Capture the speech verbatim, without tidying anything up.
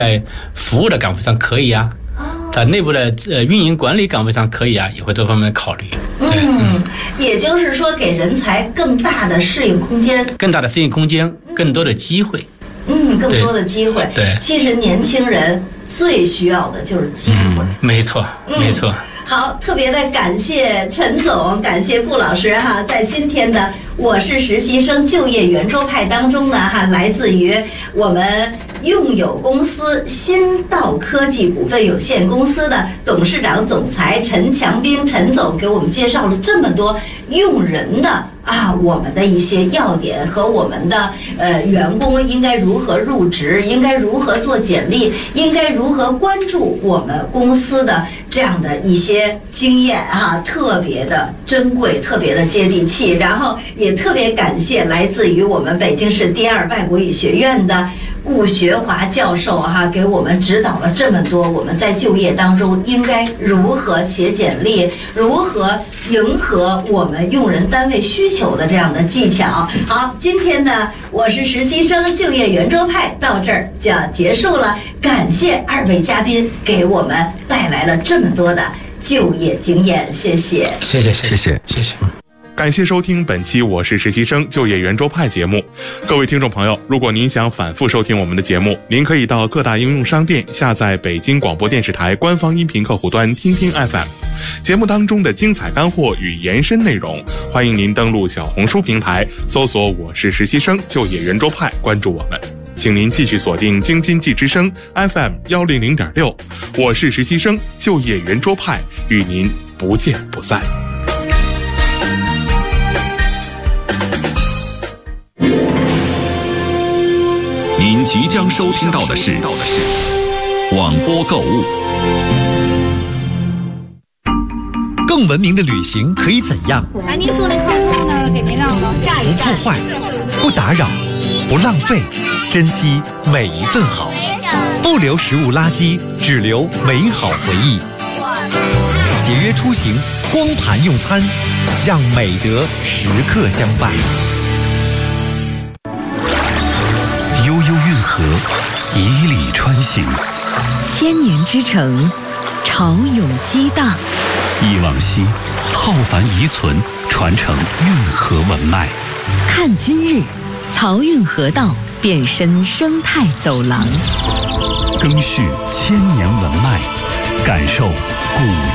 在服务的岗位上可以啊，在内部的呃运营管理岗位上可以啊，也会多方面考虑。 嗯，也就是说给人才更大的适应空间， 更大的适应空间，更多的机会。 嗯，更多的机会。 对， 其实年轻人最需要的就是机会。 嗯、没错，没错。 嗯好，特别的感谢陈总，感谢顾老师哈，在今天的我是实习生就业圆桌派当中呢哈，来自于我们用友公司新道科技股份有限公司的董事长总裁陈强兵陈总给我们介绍了这么多用人的啊，我们的一些要点和我们的呃员工应该如何入职，应该如何做简历，应该如何关注我们公司的这样的一些经验啊，特别的珍贵，特别的接地气。然后也特别感谢来自于我们北京市第二外国语学院的顾学华教授哈、啊，给我们指导了这么多我们在就业当中应该如何写简历，如何迎合我们用人单位需求的这样的技巧。好，今天呢，我是实习生就业圆桌派到这儿就要结束了，感谢二位嘉宾给我们带来了这么多的就业经验，谢谢， 谢谢， 谢谢， 谢谢。 感谢收听本期《我是实习生就业圆桌派》节目。各位听众朋友，如果您想反复收听我们的节目，您可以到各大应用商店下载北京广播电视台官方音频客户端听听 F M。节目当中的精彩干货与延伸内容，欢迎您登录小红书平台搜索“我是实习生就业圆桌派”，关注我们。请您继续锁定京津冀之声 F M 幺零零点六，我是实习生就业圆桌派，与您不见不散。 您即将收听到的是广播购物。 更文明的旅行可以怎样？ 来，您坐那靠窗那儿，给您让了，站一站。 不破坏，不打扰，不浪费，珍惜每一份好，不留食物垃圾，只留美好回忆。节约出行，光盘用餐，让美德时刻相伴。 悠悠运河，以礼穿行； 千年之城，潮涌激荡。 忆往昔，浩繁遗存，传承运河文脉。 看今日，漕运河道变身生态走廊， 赓续千年文脉，感受古